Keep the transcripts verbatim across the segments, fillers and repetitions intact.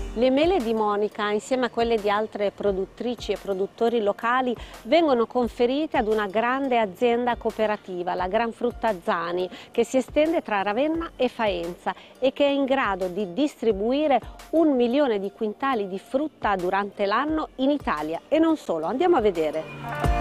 Le mele di Monica, insieme a quelle di altre produttrici e produttori locali, vengono conferite ad una grande azienda cooperativa, la Gran Frutta Zani, che si estende tra Ravenna e Faenza e che è in grado di distribuire un milione di quintali di frutta durante l'anno in Italia. E non solo, andiamo a vedere.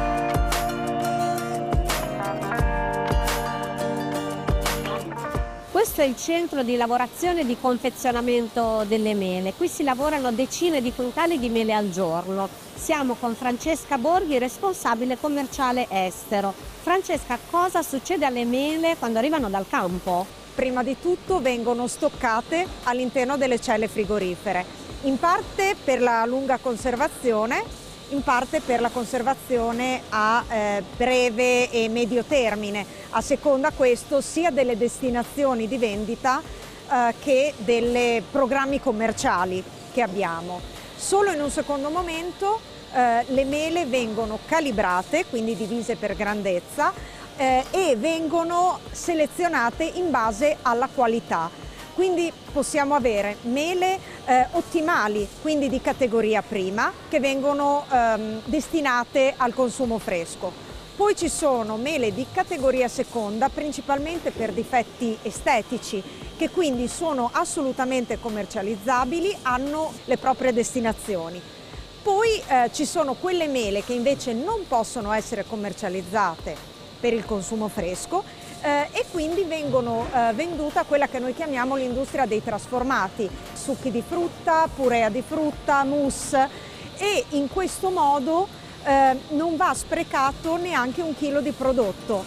Questo è il centro di lavorazione e di confezionamento delle mele. Qui si lavorano decine di quintali di mele al giorno. Siamo con Francesca Borghi, responsabile commerciale estero. Francesca, cosa succede alle mele quando arrivano dal campo? Prima di tutto vengono stoccate all'interno delle celle frigorifere, in parte per la lunga conservazione, in parte per la conservazione a eh, breve e medio termine, a seconda questo sia delle destinazioni di vendita eh, che dei programmi commerciali che abbiamo. Solo in un secondo momento eh, le mele vengono calibrate, quindi divise per grandezza, eh, e vengono selezionate in base alla qualità. Quindi possiamo avere mele eh, ottimali, quindi di categoria prima, che vengono ehm, destinate al consumo fresco. Poi ci sono mele di categoria seconda, principalmente per difetti estetici, che quindi sono assolutamente commercializzabili, hanno le proprie destinazioni. Poi eh, ci sono quelle mele che invece non possono essere commercializzate per il consumo fresco, Eh, e quindi vengono eh, vendute a quella che noi chiamiamo l'industria dei trasformati, succhi di frutta, purea di frutta, mousse, e in questo modo eh, non va sprecato neanche un chilo di prodotto.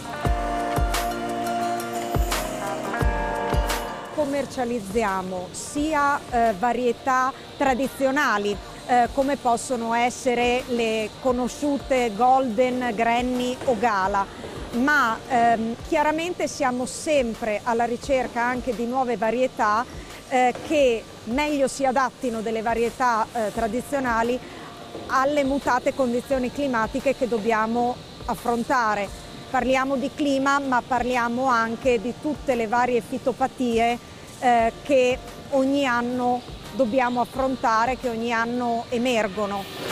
Commercializziamo sia eh, varietà tradizionali, eh, come possono essere le conosciute Golden, Granny o Gala, ma ehm, chiaramente siamo sempre alla ricerca anche di nuove varietà eh, che meglio si adattino delle varietà eh, tradizionali alle mutate condizioni climatiche che dobbiamo affrontare. Parliamo di clima, ma parliamo anche di tutte le varie fitopatie eh, che ogni anno dobbiamo affrontare, che ogni anno emergono.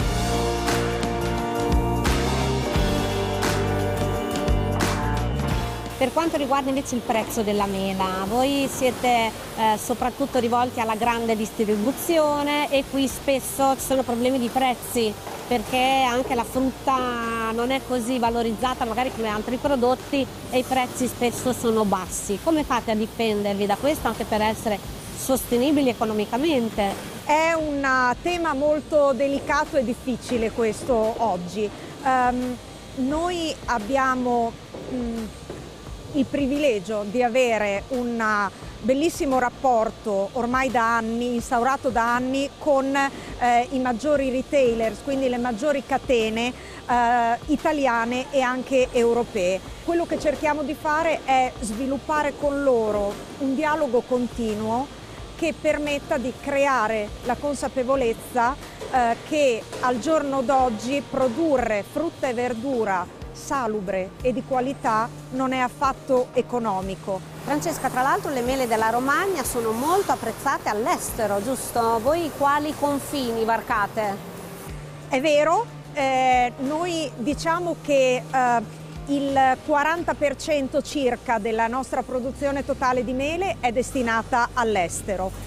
Per quanto riguarda invece il prezzo della mela, voi siete eh, soprattutto rivolti alla grande distribuzione e qui spesso ci sono problemi di prezzi perché anche la frutta non è così valorizzata magari come altri prodotti e i prezzi spesso sono bassi. Come fate a difendervi da questo anche per essere sostenibili economicamente? È un tema molto delicato e difficile questo oggi. Um, noi abbiamo mh, il privilegio di avere un bellissimo rapporto ormai da anni, instaurato da anni, con eh, i maggiori retailers, quindi le maggiori catene eh, italiane e anche europee. Quello che cerchiamo di fare è sviluppare con loro un dialogo continuo che permetta di creare la consapevolezza eh, che al giorno d'oggi produrre frutta e verdura salubre e di qualità non è affatto economico. Francesca, tra l'altro le mele della Romagna sono molto apprezzate all'estero, giusto? Voi quali confini varcate? È vero, eh, noi diciamo che eh, il quaranta per cento circa della nostra produzione totale di mele è destinata all'estero.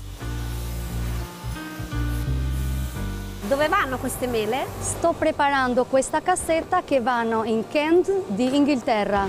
Dove vanno queste mele? Sto preparando questa cassetta che vanno in Kent di Inghilterra.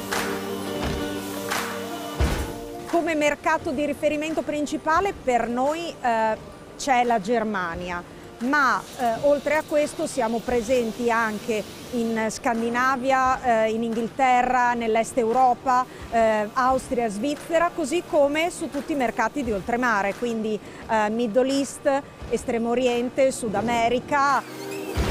Come mercato di riferimento principale per noi eh, c'è la Germania, ma eh, oltre a questo siamo presenti anche in Scandinavia, eh, in Inghilterra, nell'est Europa, eh, Austria, Svizzera, così come su tutti i mercati di oltremare, quindi eh, Middle East, Estremo Oriente, Sud America.